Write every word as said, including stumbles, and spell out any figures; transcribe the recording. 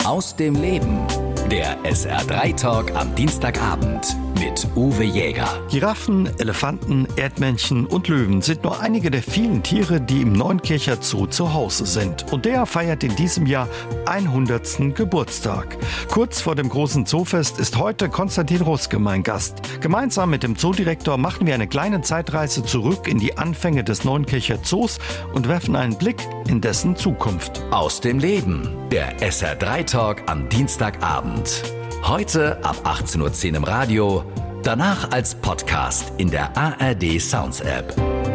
Aus dem Leben. Der S R drei Talk am Dienstagabend mit Uwe Jäger. Giraffen, Elefanten, Erdmännchen und Löwen sind nur einige der vielen Tiere, die im Neunkircher Zoo zu Hause sind. Und der feiert in diesem Jahr hundertsten Geburtstag. Kurz vor dem großen Zoofest ist heute Konstantin Ruske mein Gast. Gemeinsam mit dem Zoodirektor machen wir eine kleine Zeitreise zurück in die Anfänge des Neunkircher Zoos und werfen einen Blick in dessen Zukunft. Aus dem Leben. Der S R drei Talk am Dienstagabend. Heute ab achtzehn Uhr zehn im Radio, danach als Podcast in der A R D Sounds App.